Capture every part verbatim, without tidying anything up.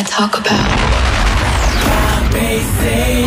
talk about. A B C.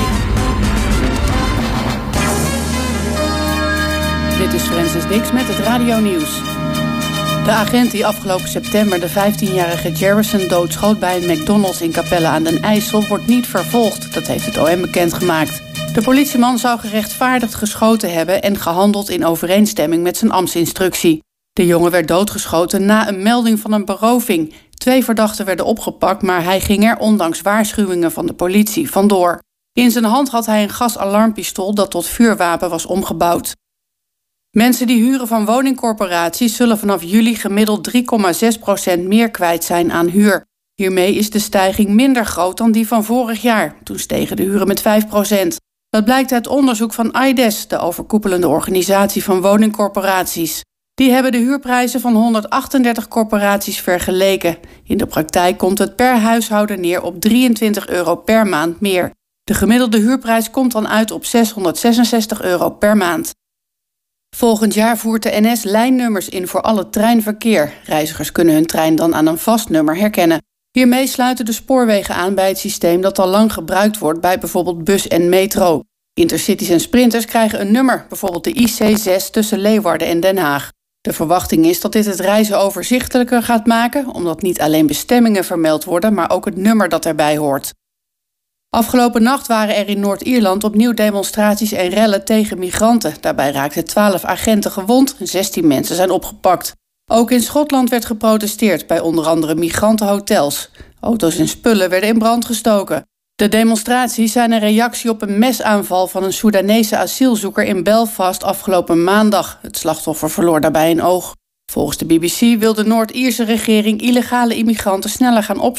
Dit is Francis Dix met het radionieuws. De agent die afgelopen september de vijftienjarige Jerrison doodschoot bij een McDonald's in Capelle aan den IJssel wordt niet vervolgd. Dat heeft het O M bekendgemaakt. De politieman zou gerechtvaardigd geschoten hebben en gehandeld in overeenstemming met zijn ambtsinstructie. De jongen werd doodgeschoten na een melding van een beroving. Twee verdachten werden opgepakt, maar hij ging er ondanks waarschuwingen van de politie vandoor. In zijn hand had hij een gasalarmpistool dat tot vuurwapen was omgebouwd. Mensen die huren van woningcorporaties zullen vanaf juli gemiddeld drie komma zes procent meer kwijt zijn aan huur. Hiermee is de stijging minder groot dan die van vorig jaar. Toen stegen de huren met vijf procent. Dat blijkt uit onderzoek van I D E S, de overkoepelende organisatie van woningcorporaties. Die hebben de huurprijzen van honderdachtendertig corporaties vergeleken. In de praktijk komt het per huishouden neer op drieëntwintig euro per maand meer. De gemiddelde huurprijs komt dan uit op zeshonderdzesenzestig euro per maand. Volgend jaar voert de N S lijnnummers in voor al het treinverkeer. Reizigers kunnen hun trein dan aan een vast nummer herkennen. Hiermee sluiten de spoorwegen aan bij het systeem dat al lang gebruikt wordt bij bijvoorbeeld bus en metro. Intercities en sprinters krijgen een nummer, bijvoorbeeld de I C zes tussen Leeuwarden en Den Haag. De verwachting is dat dit het reizen overzichtelijker gaat maken, omdat niet alleen bestemmingen vermeld worden, maar ook het nummer dat erbij hoort. Afgelopen nacht waren er in Noord-Ierland opnieuw demonstraties en rellen tegen migranten. Daarbij raakten twaalf agenten gewond en zestien mensen zijn opgepakt. Ook in Schotland werd geprotesteerd bij onder andere migrantenhotels. Auto's en spullen werden in brand gestoken. De demonstraties zijn een reactie op een mesaanval van een Soedanese asielzoeker in Belfast afgelopen maandag. Het slachtoffer verloor daarbij een oog. Volgens de B B C wil de Noord-Ierse regering illegale immigranten sneller gaan opsluiten